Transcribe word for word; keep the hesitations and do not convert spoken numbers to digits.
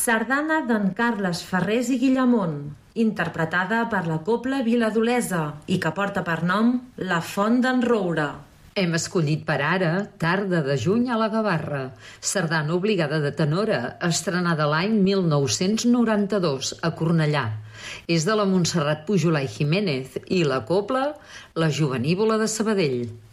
Sardana d'en Carles Ferrés i Guillamont, interpretada per la Cobla Viladolesa i que porta per nom La Font d'en Roure. Hem escollit per ara Tarda de juny a la Gavarra, sardana obligada de tenora, estrenada l'any mil nou-cents noranta-dos a Cornellà. És de la Montserrat Pujolà i Jiménez i la cobla La Jovenívola de Sabadell.